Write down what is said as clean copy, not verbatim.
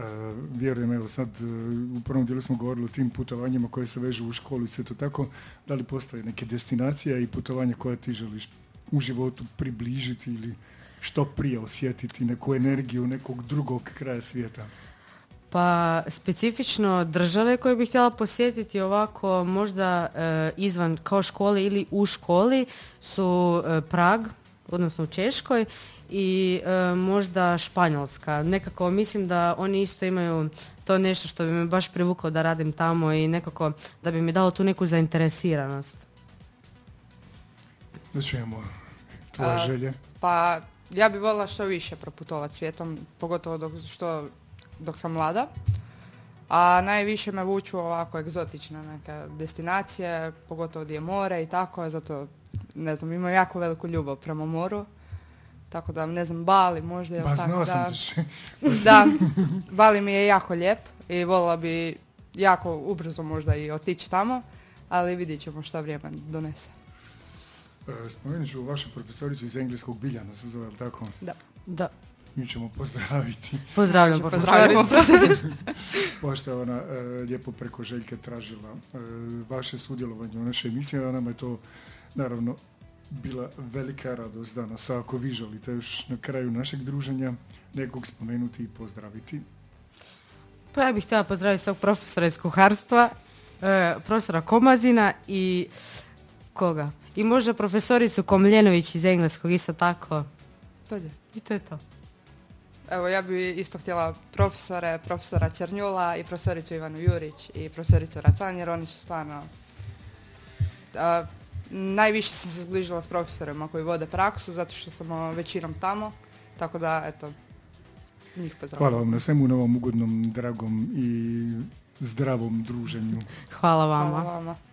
Vjerujem, evo sad u prvom dijelu smo govorili o tim putovanjima koje se vežu u školu i sve to tako. Da li postoje neke destinacije i putovanja koje ti želiš u životu približiti ili što prije osjetiti neku energiju nekog drugog kraja svijeta? Pa specifično države koje bih htjela posjetiti ovako možda izvan kao škole ili u školi su Prag, odnosno u Češkoj i možda Španjolska. Nekako mislim da oni isto imaju to nešto što bi me baš privuklo da radim tamo i nekako da bi mi dalo tu neku zainteresiranost. Da čujemo tvoje želje. Pa ja bih voljela što više proputovati svijetom, pogotovo dok sam mlada. A najviše me vuču ovako egzotične neke destinacije, pogotovo gdje je more i tako, zato ne znam, imam jako veliku ljubav prema moru. Tako da, ne znam, Bali možda je tako da... Da, Bali mi je jako lijep i voljela bi jako ubrzo možda i otići tamo, ali vidjet ćemo šta vrijeme donese. Spomenut ću vašu profesoricu iz engleskog, Biljana se zove, ali tako? Da. Nju ćemo pozdraviti. Pozdravljam profesoricu. Pošto je ona lijepo preko Željke tražila vaše sudjelovanje u našoj emisiji, a nama je to naravno bila velika radost danas. Ako vi želite još na kraju našeg druženja nekog spomenuti i pozdraviti. Pa ja bih htjela pozdraviti svog profesora iz kuharstva, profesora Komazina i koga? I možda profesoricu Komljenović iz engleskog, isto tako. I to je to. Evo, ja bih isto htjela profesora Černjula i profesoricu Ivanu Jurić i profesoricu Racan, jer oni su stvarno... najviše sam se zbližila s profesorima koji vode praksu, zato što sam većinom tamo, tako da, eto, njih pozdravljam. Hvala vam na svemu, na ovom ugodnom, dragom i zdravom druženju. Hvala vama. Hvala vama.